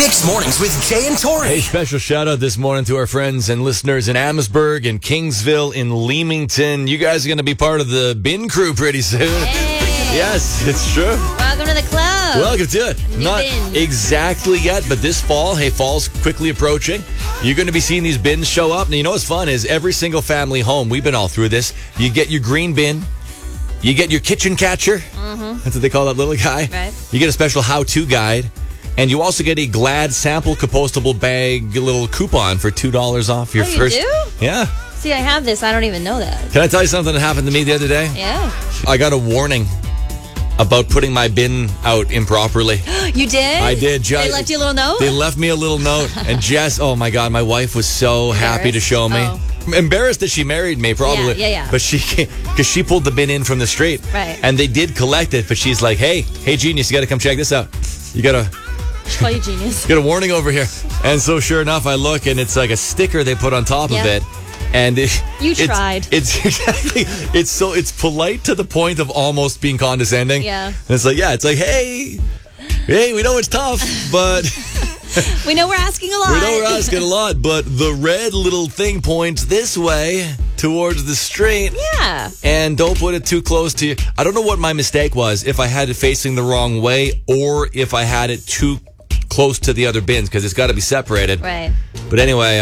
Mixed Mornings with Jay and Tori. Hey, special shout out this morning to our friends and listeners in Amherstburg and Kingsville in Leamington. You guys are going to be part of the bin crew pretty soon. Hey. Yes, it's true. Welcome to the club. Welcome to it. New Not bin. exactly yet, but this fall, fall's quickly approaching. You're going to be seeing these bins show up. And you know what's fun is every single family home, we've been all through this, you get your green bin, you get your kitchen catcher. That's what they call that little guy. Right. You get a special how-to guide. And you also get a Glad sample compostable bag little coupon for $2 off your first. You do? Yeah. See, I have this. I don't even know that. Can I tell you something that happened to me the other day? Yeah. I got a warning about putting my bin out improperly. You did? I did. They left you a little note? They left me a little note. And Jess, oh my God, my wife was so happy to show me. Oh. Embarrassed that she married me, probably. Yeah. But because she pulled the bin in from the street. Right. And they did collect it, but she's like, hey, genius, you got to come check this out. You got to... Call you genius. Got a warning over here. And so sure enough, I look and it's like a sticker they put on top of it. And You tried. It's exactly, it's polite to the point of almost being condescending. Yeah. And it's like, hey, we know it's tough, but We know we're asking a lot. we know we're asking a lot, but the red little thing points this way towards the street. Yeah. And don't put it too close to you. I don't know what my mistake was, if I had it facing the wrong way or if I had it too close to the other bins, because it's got to be separated. Right. But anyway,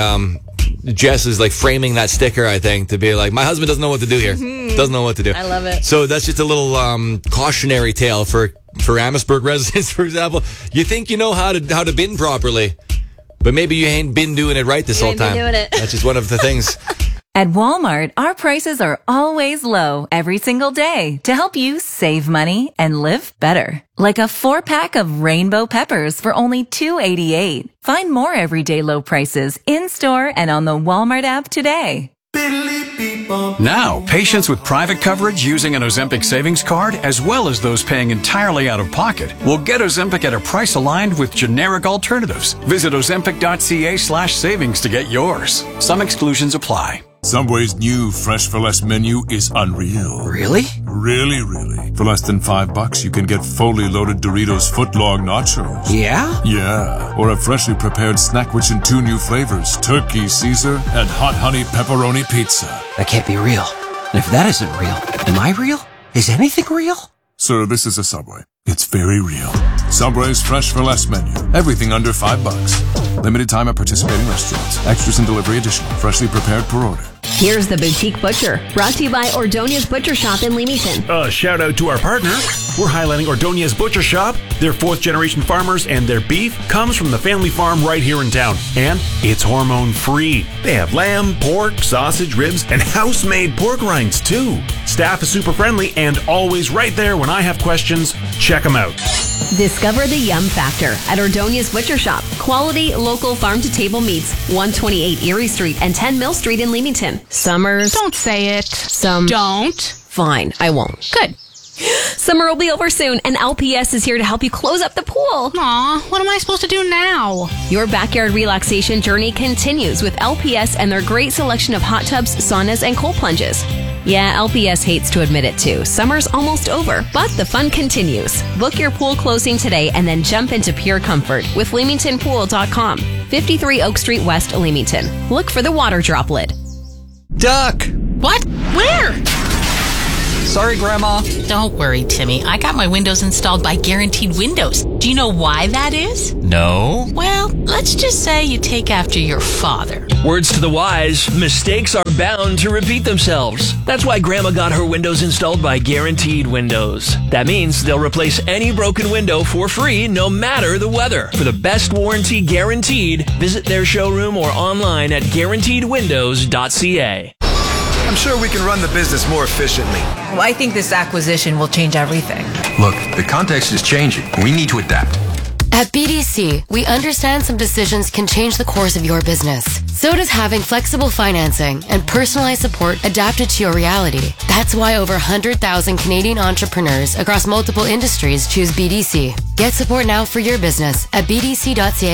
Jess is like framing that sticker, I think, to be like, my husband doesn't know what to do here. Doesn't know what to do. I love it. So that's just a little cautionary tale for Amherstburg residents, for example. You think you know how to bin properly, but maybe you ain't been doing it right this You whole ain't been time. doing it. That's just one of the things. At Walmart, our prices are always low every single day to help you save money and live better. Like a 4-pack of rainbow peppers for only $2.88. Find more everyday low prices in-store and on the Walmart app today. Now, patients with private coverage using an Ozempic savings card, as well as those paying entirely out of pocket, will get Ozempic at a price aligned with generic alternatives. Visit ozempic.ca/savings to get yours. Some exclusions apply. Subway's new Fresh for Less menu is unreal. Really? Really. For less than $5, you can get fully loaded Doritos footlong nachos. Yeah? Yeah. Or a freshly prepared snack rich in 2 new flavors, Turkey Caesar and Hot Honey Pepperoni Pizza. That can't be real. And if that isn't real, am I real? Is anything real? Sir, this is a Subway. It's very real. Subway's Fresh for Less menu. Everything under $5. Limited time at participating restaurants. Extras and delivery additional. Freshly prepared per order. Here's the Boutique Butcher, brought to you by Ordonia's Butcher Shop in Leamington. Shout out to our partner. We're highlighting Ordonia's Butcher Shop. They're 4th-generation farmers, and their beef comes from the family farm right here in town. And it's hormone-free. They have lamb, pork, sausage, ribs, and house-made pork rinds, too. Staff is super friendly and always right there when I have questions. Check them out. Discover the Yum Factor at Ordonia's Butcher Shop. Quality, local, farm-to-table meats. 128 Erie Street and 10 Mill Street in Leamington. Summers. Don't say it. Don't. Fine, I won't. Good. Summer will be over soon, and LPS is here to help you close up the pool. Aw, what am I supposed to do now? Your backyard relaxation journey continues with LPS and their great selection of hot tubs, saunas, and cold plunges. Yeah, LPS hates to admit it too. Summer's almost over, but the fun continues. Book your pool closing today and then jump into pure comfort with LeamingtonPool.com. 53 Oak Street West, Leamington. Look for the water droplet. Duck! What? Where? Sorry, Grandma. Don't worry, Timmy. I got my windows installed by Guaranteed Windows. Do you know why that is? No. Well, let's just say you take after your father. Words to the wise, mistakes are bound to repeat themselves. That's why Grandma got her windows installed by Guaranteed Windows. That means they'll replace any broken window for free, no matter the weather. For the best warranty guaranteed, visit their showroom or online at guaranteedwindows.ca. I'm sure we can run the business more efficiently. Well, I think this acquisition will change everything. Look, the context is changing. We need to adapt. At BDC, we understand some decisions can change the course of your business. So does having flexible financing and personalized support adapted to your reality. That's why over 100,000 Canadian entrepreneurs across multiple industries choose BDC. Get support now for your business at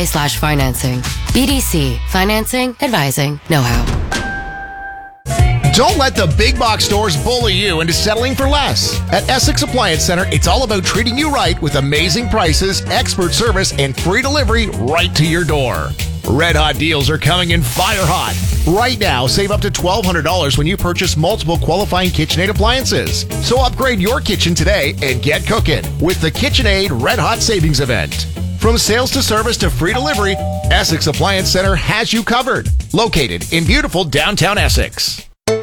bdc.ca/financing. BDC. Financing, advising, know-how. Don't let the big box stores bully you into settling for less. At Essex Appliance Center, it's all about treating you right with amazing prices, expert service, and free delivery right to your door. Red Hot deals are coming in fire hot. Right now, save up to $1,200 when you purchase multiple qualifying KitchenAid appliances. So upgrade your kitchen today and get cooking with the KitchenAid Red Hot Savings Event. From sales to service to free delivery, Essex Appliance Center has you covered. Located in beautiful downtown Essex.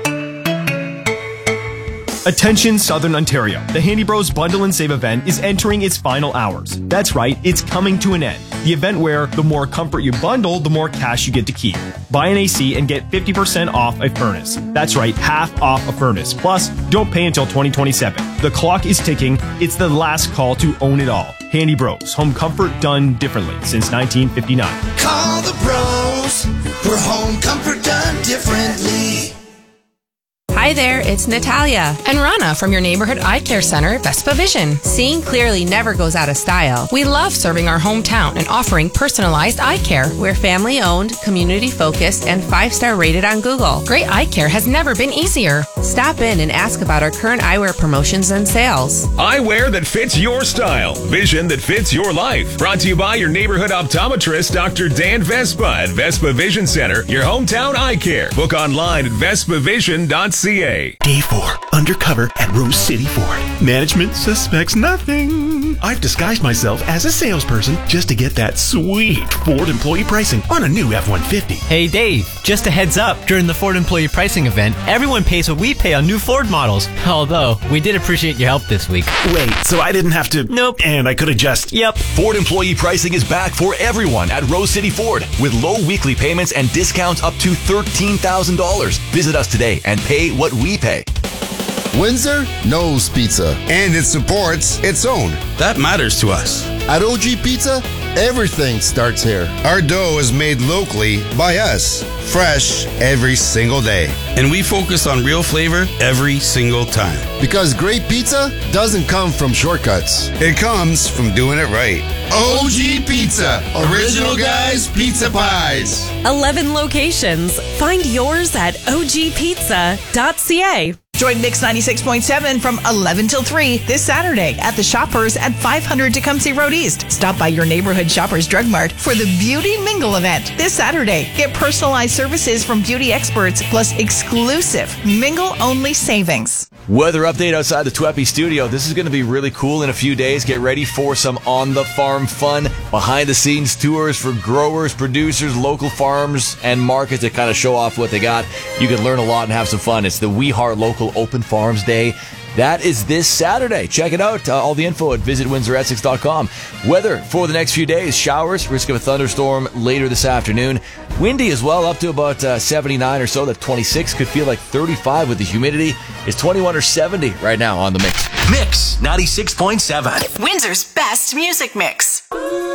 Attention Southern Ontario. The Handy Bros Bundle and Save event is entering its final hours. That's right, it's coming to an end. The event where the more comfort you bundle, the more cash you get to keep. Buy an AC and get 50% off a furnace. That's right, half off a furnace. Plus, don't pay until 2027. The clock is ticking. It's the last call to own it all. Handy Bros, home comfort done differently since 1959. Call the bros for home comfort done differently. Hi there, it's Natalia and Rana from your neighborhood eye care center, Vespa Vision. Seeing clearly never goes out of style. We love serving our hometown and offering personalized eye care. We're family-owned, community-focused, and 5-star rated on Google. Great eye care has never been easier. Stop in and ask about our current eyewear promotions and sales. Eyewear that fits your style. Vision that fits your life. Brought to you by your neighborhood optometrist, Dr. Dan Vespa at Vespa Vision Center, your hometown eye care. Book online at vespavision.ca. Day 4, undercover at Rose City Ford. Management suspects nothing. I've disguised myself as a salesperson just to get that sweet Ford employee pricing on a new F-150. Hey Dave, just a heads up, during the Ford employee pricing event, everyone pays what we pay on new Ford models. Although, we did appreciate your help this week. Wait, so I didn't have to... Nope. And I could have just... Yep. Ford employee pricing is back for everyone at Rose City Ford with low weekly payments and discounts up to $13,000. Visit us today and pay what we pay. Windsor knows pizza, and it supports its own. That matters to us. At OG Pizza, everything starts here. Our dough is made locally by us, fresh every single day. And we focus on real flavor every single time. Because great pizza doesn't come from shortcuts. It comes from doing it right. OG Pizza, original guys, pizza pies. 11 locations. Find yours at ogpizza.ca. Join Mix 96.7 from 11 till 3 this Saturday at the Shoppers at 500 Tecumseh Road East. Stop by your neighborhood Shoppers Drug Mart for the Beauty Mingle event this Saturday. Get personalized services from beauty experts plus exclusive mingle-only savings. Weather update outside the Tweppy studio. This is going to be really cool in a few days. Get ready for some on-the-farm fun, behind-the-scenes tours for growers, producers, local farms, and markets that kind of show off what they got. You can learn a lot and have some fun. It's the We Heart Local Open Farms Day. That is this Saturday. Check it out. All the info at visitwindsoressex.com. Weather for the next few days. Showers, risk of a thunderstorm later this afternoon. Windy as well, up to about 79 or so. That 26 could feel like 35 with the humidity. It's 21 or 70 right now on the Mix. Mix 96.7. Windsor's best music mix.